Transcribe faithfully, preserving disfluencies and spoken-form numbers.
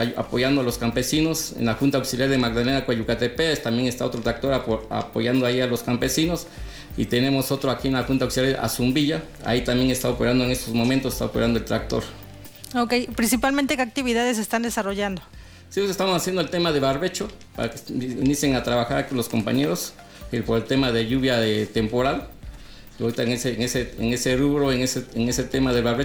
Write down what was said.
apoyando a los campesinos. En la Junta Auxiliar de Magdalena Coyucatepec también está otro tractor apo apoyando ahí a los campesinos. Y tenemos otro aquí en la Junta Auxiliar de Azumbilla, ahí también está operando en estos momentos, está operando el tractor. Ok, principalmente, ¿qué actividades están desarrollando? Sí, pues estamos haciendo el tema de barbecho, para que inicien a trabajar aquí los compañeros, el, por el tema de lluvia de temporal. Y ahorita en ese, en ese, en ese rubro, en ese, en ese tema del barbecho,